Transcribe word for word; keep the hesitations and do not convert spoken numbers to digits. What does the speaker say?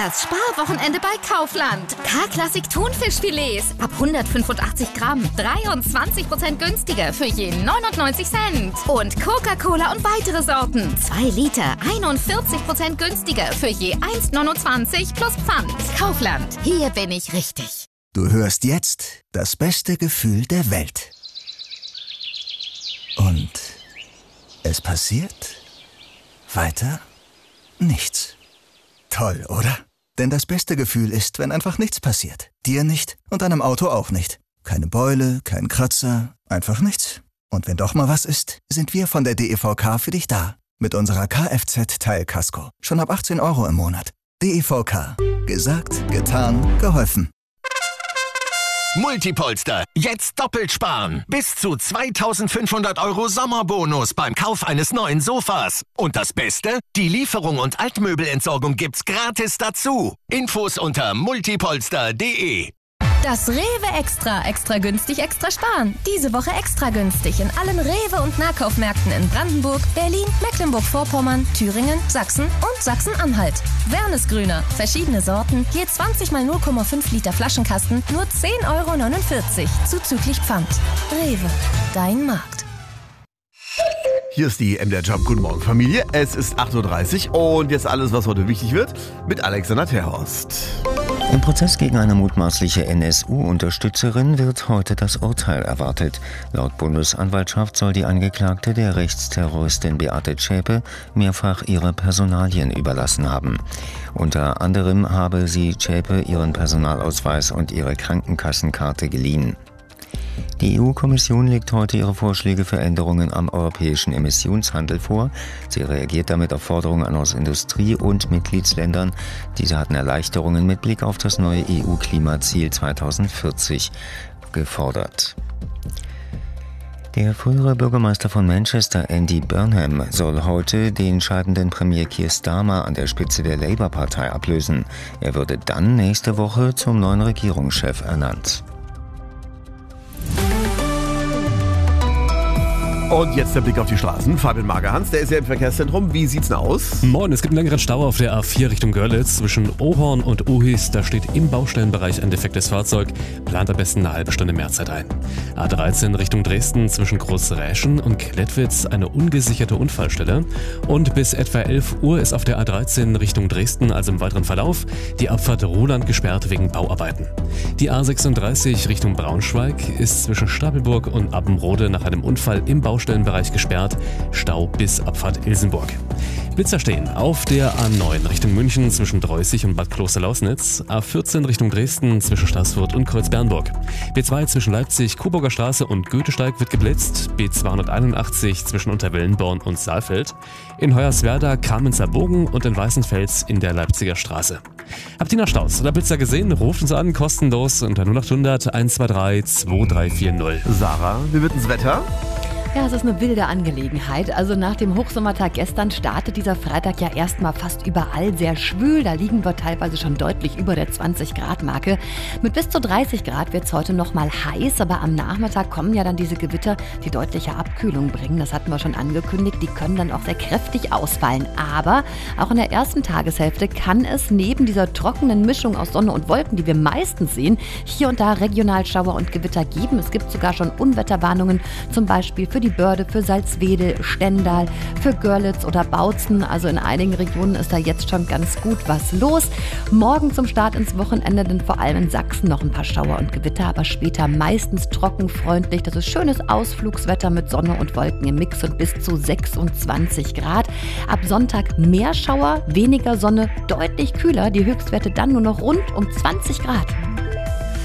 Das Sparwochenende bei Kaufland. K-Klassik Thunfischfilets ab hundertfünfundachtzig Gramm. dreiundzwanzig Prozent günstiger für je neunundneunzig Cent. Und Coca-Cola und weitere Sorten. zwei Liter, einundvierzig Prozent günstiger für je eins neunundzwanzig plus Pfand. Kaufland. Hier bin ich richtig. Du hörst jetzt das beste Gefühl der Welt. Und es passiert weiter nichts. Toll, oder? Denn das beste Gefühl ist, wenn einfach nichts passiert. Dir nicht und deinem Auto auch nicht. Keine Beule, kein Kratzer, einfach nichts. Und wenn doch mal was ist, sind wir von der D E V K für dich da. Mit unserer Kfz-Teilkasko. Schon ab achtzehn Euro im Monat. D E V K. Gesagt, getan, geholfen. Multipolster. Jetzt doppelt sparen. Bis zu zweitausendfünfhundert Euro Sommerbonus beim Kauf eines neuen Sofas. Und das Beste? Die Lieferung und Altmöbelentsorgung gibt's gratis dazu. Infos unter multipolster punkt de. Das Rewe Extra. Extra günstig, extra sparen. Diese Woche extra günstig in allen Rewe- und Nahkaufmärkten in Brandenburg, Berlin, Mecklenburg-Vorpommern, Thüringen, Sachsen und Sachsen-Anhalt. Wernesgrüner. Verschiedene Sorten. Je zwanzig mal null Komma fünf Liter Flaschenkasten. Nur zehn Euro neunundvierzig. Zuzüglich Pfand. Rewe. Dein Markt. Hier ist die M D R Job. Guten Morgen, Familie. Es ist acht Uhr dreißig und jetzt alles, was heute wichtig wird, mit Alexander Terhorst. Im Prozess gegen eine mutmaßliche N S U-Unterstützerin wird heute das Urteil erwartet. Laut Bundesanwaltschaft soll die Angeklagte der Rechtsterroristin Beate Zschäpe mehrfach ihre Personalien überlassen haben. Unter anderem habe sie Zschäpe ihren Personalausweis und ihre Krankenkassenkarte geliehen. Die E U-Kommission legt heute ihre Vorschläge für Änderungen am europäischen Emissionshandel vor. Sie reagiert damit auf Forderungen aus Industrie und Mitgliedsländern. Diese hatten Erleichterungen mit Blick auf das neue E U-Klimaziel zweitausendvierzig gefordert. Der frühere Bürgermeister von Manchester, Andy Burnham, soll heute den scheidenden Premier Keir Starmer an der Spitze der Labour-Partei ablösen. Er würde dann nächste Woche zum neuen Regierungschef ernannt. Und jetzt der Blick auf die Straßen. Fabian Magerhans, der ist ja im Verkehrszentrum. Wie sieht's denn aus? Moin, es gibt einen längeren Stau auf der A vier Richtung Görlitz zwischen Ohorn und Uhis. Da steht im Baustellenbereich ein defektes Fahrzeug. Plant am besten eine halbe Stunde Mehrzeit ein. A dreizehn Richtung Dresden zwischen Großräschen und Klettwitz eine ungesicherte Unfallstelle. Und bis etwa elf Uhr ist auf der A dreizehn Richtung Dresden, also im weiteren Verlauf, die Abfahrt Roland gesperrt wegen Bauarbeiten. Die A sechsunddreißig Richtung Braunschweig ist zwischen Stapelburg und Abbenrode nach einem Unfall im Baustellenbereich gesperrt. Stau bis Abfahrt Ilsenburg. Blitzer stehen auf der A neun Richtung München zwischen Dreußig und Bad Kloster-Lausnitz, A vierzehn Richtung Dresden zwischen Staßfurt und Kreuzbernburg. B zwei zwischen Leipzig, Coburger Straße und Goethesteig wird geblitzt, B zweihunderteinundachtzig zwischen Unterwellenborn und Saalfeld, in Hoyerswerda, Kamenzer Bogen und in Weißenfels in der Leipziger Straße. Habt ihr noch Staus oder Blitzer gesehen? Ruft uns an, kostenlos unter null acht hundert eins zwei drei zwei drei vier null. Sarah, wie wird das Wetter? Ja, es ist eine wilde Angelegenheit. Also nach dem Hochsommertag gestern startet dieser Freitag ja erstmal fast überall sehr schwül. Da liegen wir teilweise schon deutlich über der zwanzig Grad Marke. Mit bis zu dreißig Grad wird es heute nochmal heiß, aber am Nachmittag kommen ja dann diese Gewitter, die deutliche Abkühlung bringen. Das hatten wir schon angekündigt. Die können dann auch sehr kräftig ausfallen. Aber auch in der ersten Tageshälfte kann es neben dieser trockenen Mischung aus Sonne und Wolken, die wir meistens sehen, hier und da regional Schauer und Gewitter geben. Es gibt sogar schon Unwetterwarnungen, zum Beispiel für die Börde, für Salzwedel, Stendal, für Görlitz oder Bautzen. Also in einigen Regionen ist da jetzt schon ganz gut was los. Morgen zum Start ins Wochenende dann vor allem in Sachsen noch ein paar Schauer und Gewitter, aber später meistens trocken, freundlich. Das ist schönes Ausflugswetter mit Sonne und Wolken im Mix und bis zu sechsundzwanzig Grad. Ab Sonntag mehr Schauer, weniger Sonne, deutlich kühler. Die Höchstwerte dann nur noch rund um zwanzig Grad.